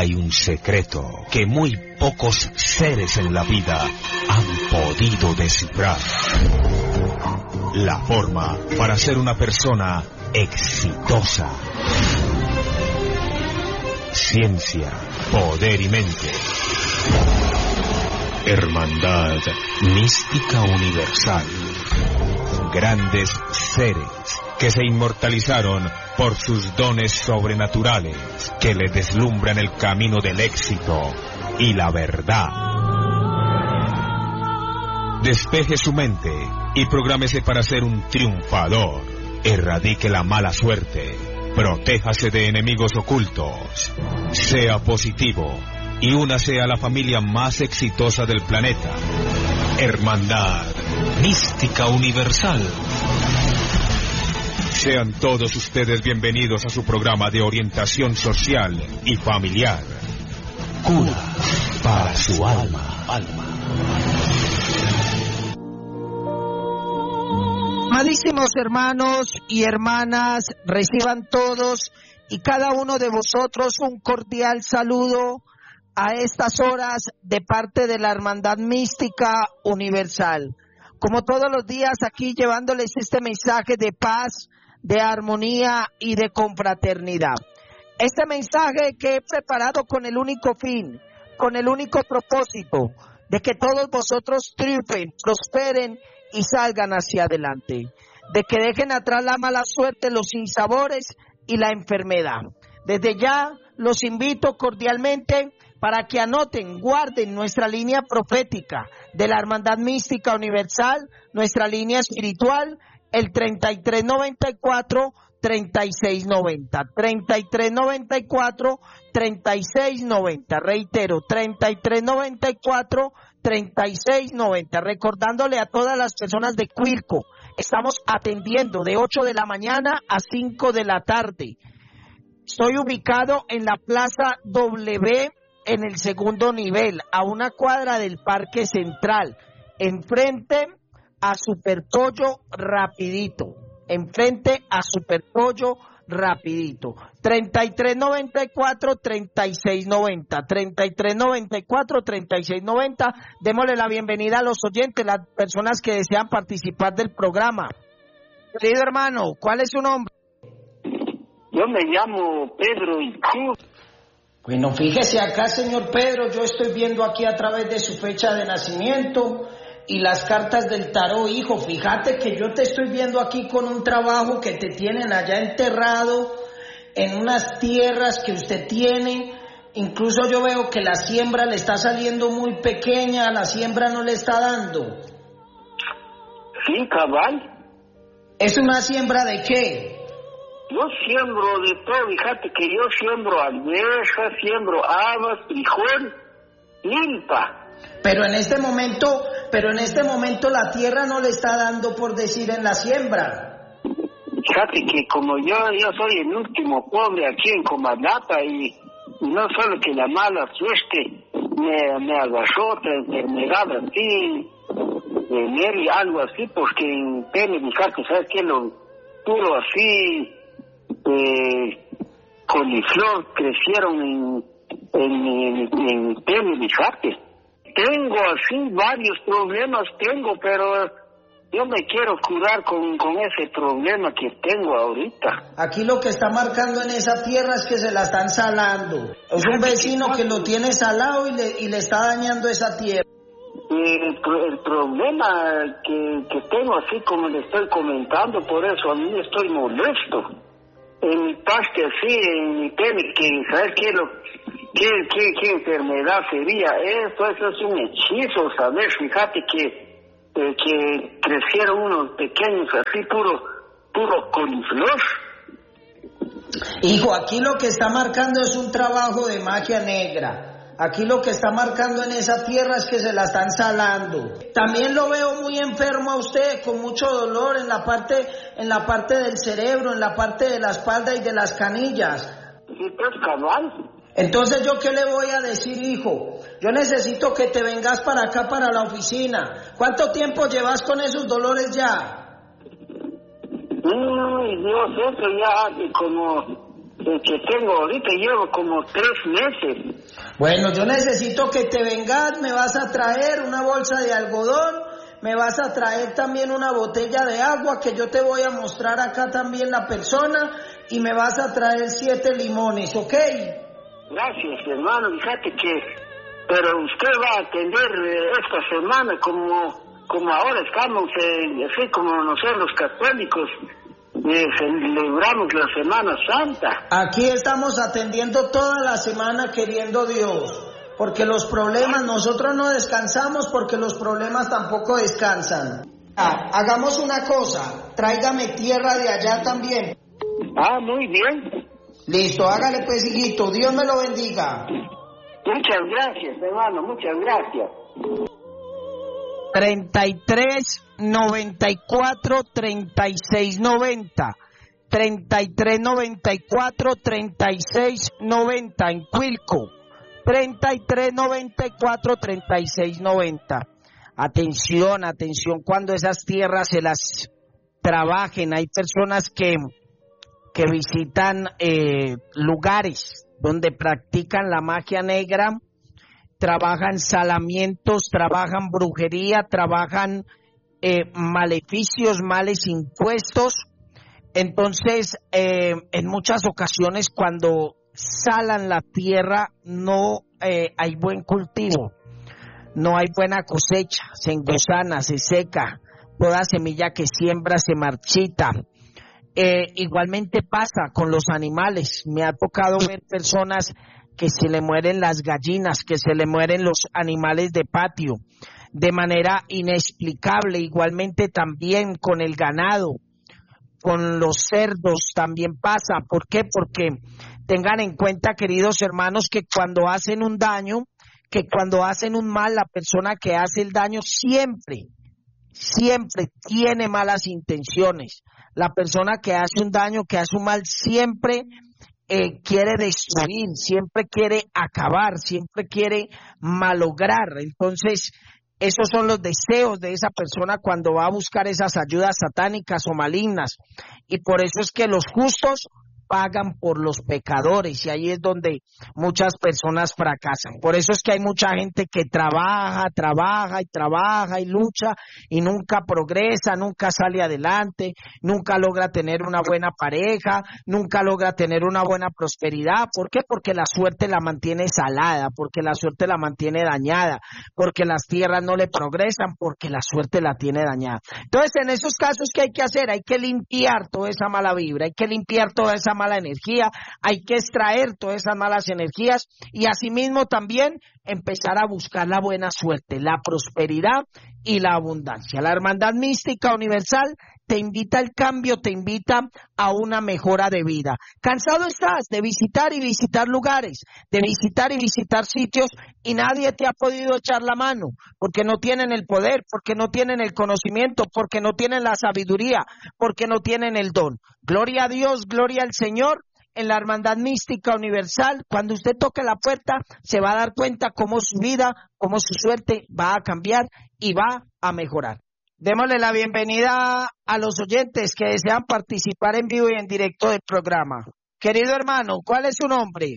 hay un secreto que muy pocos seres en la vida han podido descifrar. La forma para ser una persona exitosa. Ciencia, poder y mente. Hermandad mística universal. Grandes seres que se inmortalizaron por sus dones sobrenaturales, que le deslumbran el camino del éxito y la verdad. Despeje su mente y prográmese para ser un triunfador. Erradique la mala suerte. Protéjase de enemigos ocultos. Sea positivo y únase a la familia más exitosa del planeta. Hermandad mística universal. Sean todos ustedes bienvenidos a su programa de orientación social y familiar. Cura para su alma. Amadísimos hermanos y hermanas, reciban todos y cada uno de vosotros un cordial saludo a estas horas de parte de la Hermandad Mística Universal. Como todos los días aquí llevándoles este mensaje de paz, de armonía y de confraternidad. Este mensaje que he preparado con el único fin, con el único propósito de que todos vosotros triunfen, prosperen y salgan hacia adelante, de que dejen atrás la mala suerte, los sinsabores y la enfermedad. Desde ya los invito cordialmente para que anoten, guarden nuestra línea profética de la Hermandad Mística Universal, nuestra línea espiritual, el 3394-3690, 3394-3690, reitero, 3394-3690, recordándole a todas las personas de Cuilco, estamos atendiendo de 8 de la mañana a 5 de la tarde. Estoy ubicado en la Plaza W, en el segundo nivel, a una cuadra del Parque Central, enfrente a Superpollo Rapidito, enfrente a Superpollo Rapidito. 3394-3690, 3394-3690. Démosle la bienvenida a los oyentes, las personas que desean participar del programa. Querido hermano, ¿cuál es su nombre? Yo me llamo Pedro Icú. Bueno, fíjese acá, señor Pedro, yo estoy viendo aquí a través de su fecha de nacimiento y las cartas del tarot, hijo. Fíjate que yo te estoy viendo aquí con un trabajo que te tienen allá enterrado en unas tierras que usted tiene. Incluso yo veo que la siembra le está saliendo muy pequeña, la siembra no le está dando. Sí, cabal. ¿Es una siembra de qué? Yo siembro de todo, fíjate que yo siembro almejas, siembro habas, frijol, limpa. Pero en este momento la tierra no le está dando, por decir, en la siembra. Fíjate que como yo soy el último pobre aquí en Comalapa y no solo que la mala suerte me agarró otra enfermedad así, y algo así, porque en pene, fíjate, ¿sabes qué? Lo puro así, coliflor crecieron en pene, fíjate. Tengo así varios problemas, pero yo me quiero curar con ese problema que tengo ahorita. Aquí lo que está marcando en esa tierra es que se la están salando. Es un vecino que lo tiene salado y le está dañando esa tierra. El problema que tengo, así como le estoy comentando, por eso a mí estoy molesto. En mi paste así, en mi pene, que ¿sabes qué? ¿Qué enfermedad sería? Eso es un hechizo, ¿sabes? Fíjate que crecieron unos pequeños así, puro coliflor. Hijo, aquí lo que está marcando es un trabajo de magia negra. Aquí lo que está marcando en esa tierra es que se la están salando. También lo veo muy enfermo a usted, con mucho dolor en la parte del cerebro, en la parte de la espalda y de las canillas. Sí, pues, cabal. Entonces, ¿yo qué le voy a decir, hijo? Yo necesito que te vengas para acá, para la oficina. ¿Cuánto tiempo llevas con esos dolores ya? Dios, eso ya hace como que tengo ahorita, llevo como 3 meses. Bueno, yo necesito que te vengas, me vas a traer una bolsa de algodón, me vas a traer también una botella de agua que yo te voy a mostrar acá también la persona y me vas a traer 7 limones, ¿ok? Gracias, hermano, fíjate que, pero usted va a atender esta semana como ahora estamos, así como nosotros los católicos, celebramos la Semana Santa. Aquí estamos atendiendo toda la semana queriendo Dios, porque los problemas, nosotros no descansamos porque los problemas tampoco descansan. Hagamos una cosa, tráigame tierra de allá también. Muy bien. Listo, hágale pues, hijito, Dios me lo bendiga. Muchas gracias, hermano, muchas gracias. 33 94 36 90 33 94 36 90 en Cuilco, 33 94 36 90. Atención, atención cuando esas tierras se las trabajen. Hay personas que visitan lugares donde practican la magia negra, trabajan salamientos, trabajan brujería, trabajan maleficios, males impuestos. Entonces, en muchas ocasiones cuando salan la tierra no hay buen cultivo, no hay buena cosecha, se engusana, se seca, toda semilla que siembra se marchita. Igualmente pasa con los animales. Me ha tocado ver personas que se le mueren las gallinas, que se le mueren los animales de patio de manera inexplicable. Igualmente también con el ganado, con los cerdos también pasa. ¿Por qué? Porque tengan en cuenta, queridos hermanos, que cuando hacen un daño, que cuando hacen un mal, la persona que hace el daño siempre tiene malas intenciones. La persona que hace un daño, que hace un mal, siempre quiere destruir, siempre quiere acabar, siempre quiere malograr. Entonces, esos son los deseos de esa persona cuando va a buscar esas ayudas satánicas o malignas. Y por eso es que los justos pagan por los pecadores, y ahí es donde muchas personas fracasan. Por eso es que hay mucha gente que trabaja y lucha y nunca progresa, nunca sale adelante, nunca logra tener una buena pareja, nunca logra tener una buena prosperidad. ¿Por qué? Porque la suerte la mantiene salada, porque la suerte la mantiene dañada, porque las tierras no le progresan, porque la suerte la tiene dañada. Entonces, en esos casos, ¿qué hay que hacer? Hay que limpiar toda esa mala vibra, hay que limpiar toda esa mala energía, hay que extraer todas esas malas energías y asimismo también empezar a buscar la buena suerte, la prosperidad y la abundancia. La Hermandad Mística Universal te invita al cambio, te invita a una mejora de vida. ¿Cansado estás de visitar y visitar lugares, de visitar y visitar sitios y nadie te ha podido echar la mano? Porque no tienen el poder, porque no tienen el conocimiento, porque no tienen la sabiduría, porque no tienen el don. Gloria a Dios, gloria al Señor. En la Hermandad Mística Universal, cuando usted toque la puerta, se va a dar cuenta cómo su vida, cómo su suerte va a cambiar y va a mejorar. Démosle la bienvenida a los oyentes que desean participar en vivo y en directo del programa. Querido hermano, ¿cuál es su nombre?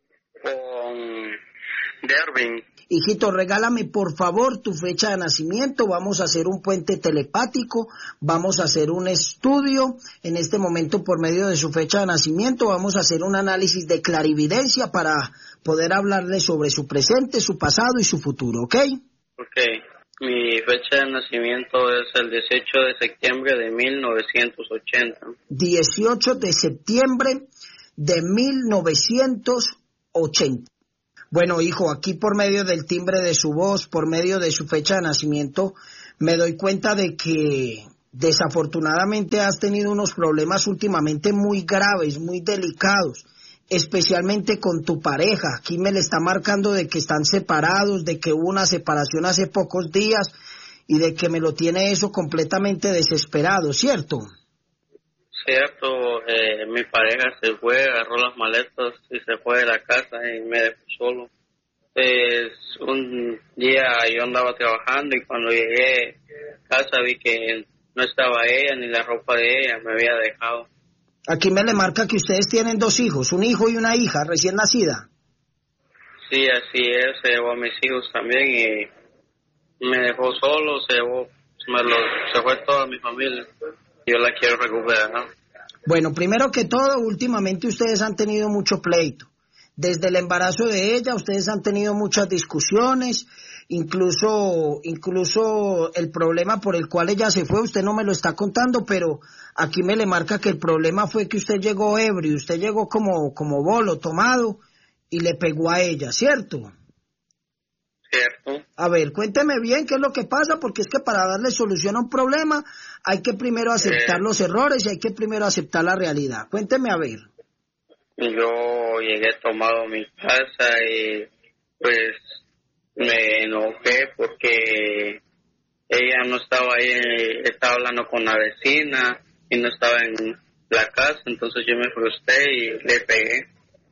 Derwin. Hijito, regálame por favor tu fecha de nacimiento. Vamos a hacer un puente telepático, vamos a hacer un estudio. En este momento, por medio de su fecha de nacimiento, vamos a hacer un análisis de clarividencia para poder hablarle sobre su presente, su pasado y su futuro, ¿ok? Ok. Mi fecha de nacimiento es el 18 de septiembre de 1980. 18 de septiembre de 1980. Bueno, hijo, aquí por medio del timbre de su voz, por medio de su fecha de nacimiento, me doy cuenta de que desafortunadamente has tenido unos problemas últimamente muy graves, muy delicados, especialmente con tu pareja. Aquí me le está marcando de que están separados, de que hubo una separación hace pocos días y de que me lo tiene eso completamente desesperado, ¿cierto? Cierto, mi pareja se fue, agarró las maletas y se fue de la casa y me dejó solo. Un día yo andaba trabajando y cuando llegué a casa vi que no estaba ella ni la ropa de ella, me había dejado. Aquí me le marca que ustedes tienen 2 hijos, un hijo y una hija recién nacida. Sí, así es, se llevó a mis hijos también y me dejó solo, se fue toda mi familia. Yo la quiero recuperar, ¿no? Bueno, primero que todo, últimamente ustedes han tenido mucho pleito. Desde el embarazo de ella, ustedes han tenido muchas discusiones, incluso el problema por el cual ella se fue, usted no me lo está contando, pero aquí me le marca que el problema fue que usted llegó ebrio, usted llegó como bolo, tomado, y le pegó a ella, ¿cierto? Cierto. A ver, cuénteme bien qué es lo que pasa, porque es que para darle solución a un problema hay que primero aceptar los errores y hay que primero aceptar la realidad. Cuénteme a ver. Yo llegué tomado a mi casa y pues me enojé porque ella no estaba ahí, estaba hablando con la vecina y no estaba en la casa, entonces yo me frustré y le pegué.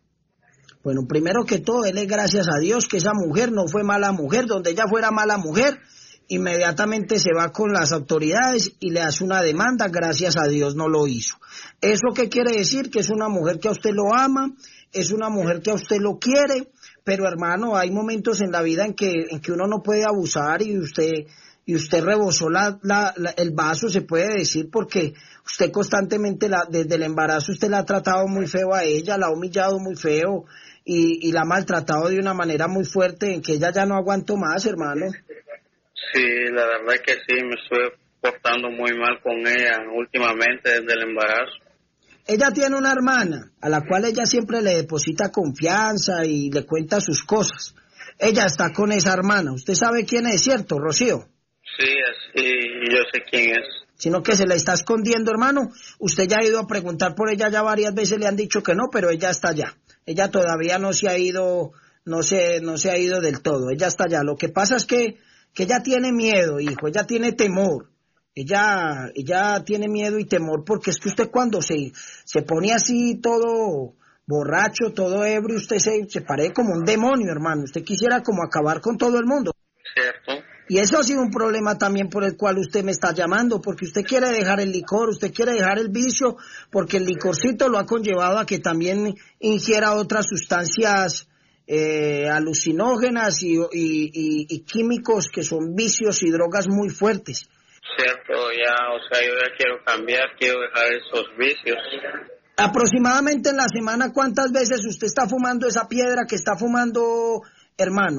Bueno, primero que todo, dele gracias a Dios que esa mujer no fue mala mujer. Donde ella fuera mala mujer, inmediatamente se va con las autoridades y le hace una demanda. Gracias a Dios no lo hizo. ¿Eso qué quiere decir? Que es una mujer que a usted lo ama, es una mujer que a usted lo quiere, pero hermano, hay momentos en la vida en que uno no puede abusar y usted rebosó el vaso, se puede decir, porque usted constantemente desde el embarazo usted la ha tratado muy feo a ella, la ha humillado muy feo y la ha maltratado de una manera muy fuerte en que ella ya no aguantó más, hermano. Sí, la verdad que sí, me estoy portando muy mal con ella últimamente desde el embarazo. Ella tiene una hermana a la cual ella siempre le deposita confianza y le cuenta sus cosas. Ella está con esa hermana. ¿Usted sabe quién es, cierto, Rocío? Sí, yo sé quién es. Sino que se la está escondiendo, hermano. Usted ya ha ido a preguntar por ella, ya varias veces le han dicho que no, pero ella está allá. Ella todavía no se ha ido, no se ha ido del todo. Ella está allá. Lo que pasa es que ella tiene miedo, hijo. Ella tiene temor. Ella tiene miedo y temor porque es que usted cuando se pone así todo borracho, todo ebrio, usted se parece como un demonio, hermano. Usted quisiera como acabar con todo el mundo. Cierto. Y eso ha sido un problema también por el cual usted me está llamando, porque usted quiere dejar el licor, usted quiere dejar el vicio, porque el licorcito lo ha conllevado a que también ingiera otras sustancias alucinógenas y químicos que son vicios y drogas muy fuertes. Cierto, yo ya quiero cambiar, quiero dejar esos vicios. Aproximadamente en la semana, ¿cuántas veces usted está fumando esa piedra que está fumando, hermano?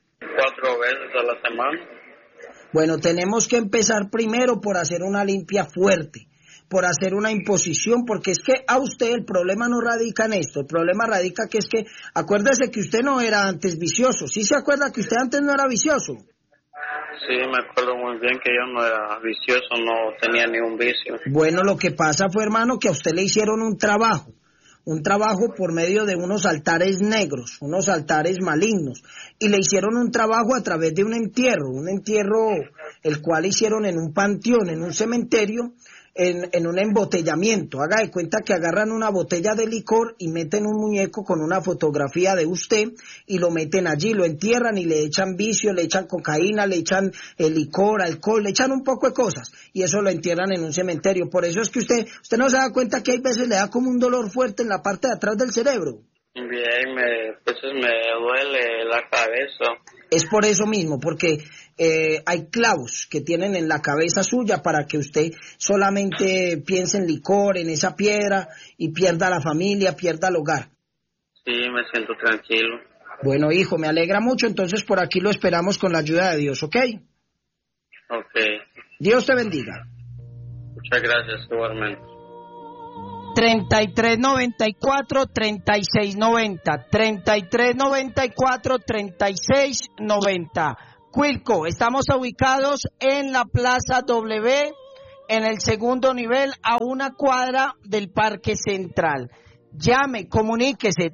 4 veces a la semana. Bueno, tenemos que empezar primero por hacer una limpia fuerte, por hacer una imposición, porque es que a usted el problema no radica en esto, el problema radica que es que, acuérdese que usted no era antes vicioso, ¿sí se acuerda que usted antes no era vicioso? Sí, me acuerdo muy bien que yo no era vicioso, no tenía ni un vicio. Bueno, lo que pasa fue, hermano, que a usted le hicieron un trabajo por medio de unos altares negros, unos altares malignos, y le hicieron un trabajo a través de un entierro el cual hicieron en un panteón, en un cementerio, en un embotellamiento. Haga de cuenta que agarran una botella de licor y meten un muñeco con una fotografía de usted y lo meten allí, lo entierran y le echan vicio, le echan cocaína, le echan licor, alcohol, le echan un poco de cosas y eso lo entierran en un cementerio. Por eso es que usted no se da cuenta que hay veces le da como un dolor fuerte en la parte de atrás del cerebro. Bien, entonces me duele la cabeza. Es por eso mismo, porque hay clavos que tienen en la cabeza suya para que usted solamente piense en licor, en esa piedra, y pierda la familia, pierda el hogar. Sí, me siento tranquilo. Bueno, hijo, me alegra mucho, entonces por aquí lo esperamos con la ayuda de Dios, ¿ok? Ok. Dios te bendiga. Muchas gracias, igualmente. 3394-3690, 3394-3690. Cuilco, estamos ubicados en la Plaza W, en el segundo nivel, a 1 cuadra del Parque Central. Llame, comuníquese,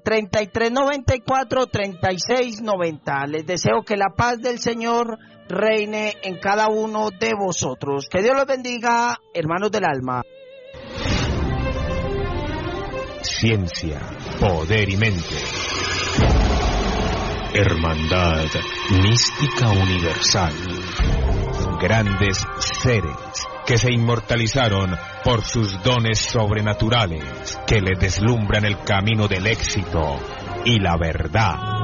3394-3690. Les deseo que la paz del Señor reine en cada uno de vosotros. Que Dios los bendiga, hermanos del alma. Ciencia, poder y mente. Hermandad mística universal. Grandes seres que se inmortalizaron por sus dones sobrenaturales, que le deslumbran el camino del éxito y la verdad.